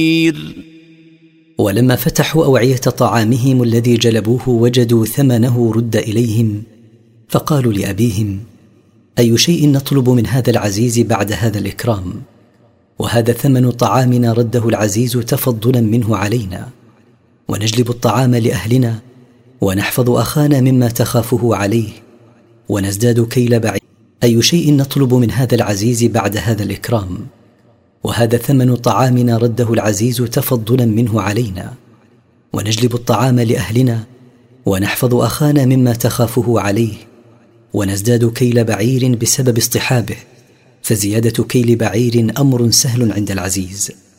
ولما فتحوا أوعية طعامهم الذي جلبوه وجدوا ثمنه رد إليهم، فقالوا لأبيهم: أي شيء نطلب من هذا العزيز بعد هذا الإكرام؟ وهذا ثمن طعامنا رده العزيز تفضلا منه علينا، ونجلب الطعام لأهلنا ونحفظ أخانا مما تخافه عليه ونزداد كيل بعير. أي شيء نطلب من هذا العزيز بعد هذا الإكرام؟ وهذا ثمن طعامنا رده العزيز تفضلا منه علينا، ونجلب الطعام لأهلنا ونحفظ أخانا مما تخافه عليه ونزداد كيل بعير بسبب اصطحابه، فزيادة كيل بعير أمر سهل عند العزيز.